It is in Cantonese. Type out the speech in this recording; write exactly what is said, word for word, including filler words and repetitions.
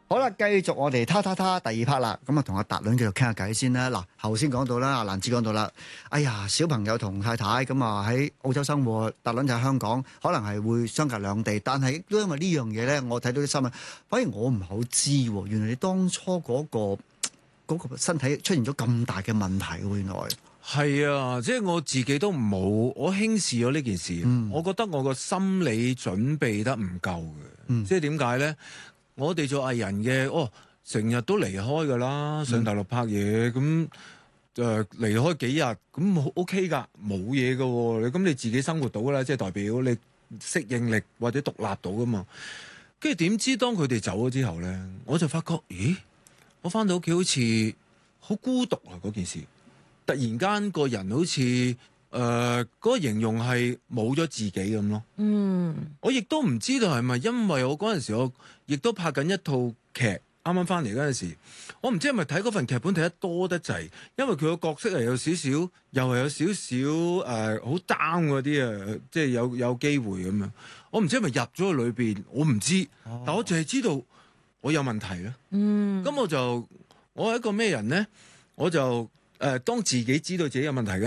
好啦，繼續我哋他他他第二 part 啦，咁啊同阿達倫繼續傾下偈先啦。嗱，頭先講到啦，阿蘭子講到啦，哎呀，小朋友同太太咁啊喺澳洲生活，達倫就喺香港，可能係會相隔兩地，但係都因為呢樣嘢咧，我睇到啲新聞，反而我唔係好知喎，原來你當初嗰個嗰個身體出現咗咁大嘅問題喎，原來。 係啊，即係我自己都冇，我輕視咗呢件事。 嗯、 我覺得我個心理準備得唔夠嘅。 嗯、 即係點解咧？我哋做藝人嘅，哦，成日都離開㗎啦，上大陸拍嘢，咁誒、呃、離開幾日，咁 OK 㗎，冇嘢㗎喎。你咁你自己生活到㗎啦，即係代表你適應力或者獨立到㗎嘛。跟住點知當佢哋走咗之後咧，我就發覺，咦，我返到屋企好似好孤獨啊！嗰件事，突然間個人好似誒嗰個形容係冇咗自己咁咯。 嗯， 我亦都唔知道係咪因為我嗰陣時我亦都拍緊一套劇，啱啱翻嚟嗰陣時，我唔知係咪睇嗰份劇本睇得多得滯，因為佢個角色係有少少，又係有少少誒好 down 嗰啲啊，即係有有機會咁樣。我唔知係咪入咗去裏邊，我唔知， 哦、 但我淨係知道我有問題咯。 嗯， 咁我就我係一個咩人咧？我就誒、呃、當自己知道自己有問題嘅